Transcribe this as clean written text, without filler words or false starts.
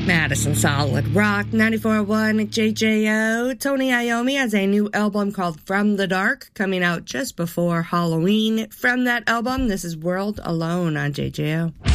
Madison Solid Rock 94.1 JJO. Tony Iommi has a new album called From the Dark coming out just before Halloween. From that album, this is World Alone on JJO.